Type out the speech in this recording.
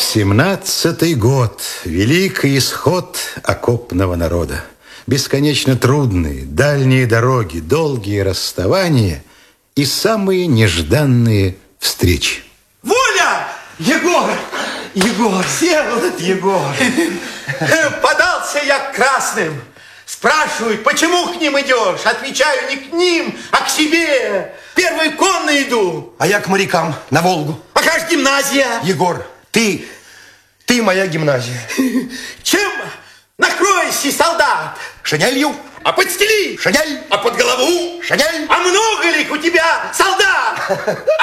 17-й год. Великий исход окопного народа. Бесконечно трудные, дальние дороги, долгие расставания и самые нежданные встречи. Воля! Егор! Егор! Всеволод! Егор! Подался я к красным. Спрашивают, почему к ним идешь? Отвечаю, не к ним, а к себе. Первый конный иду. А я к морякам на Волгу. А как же гимназия? Егор, ты моя гимназия. Чем накроешься, солдат? Шинелью? А подстели? Шинель? А под голову? Шинель? А много ли их у тебя солдат?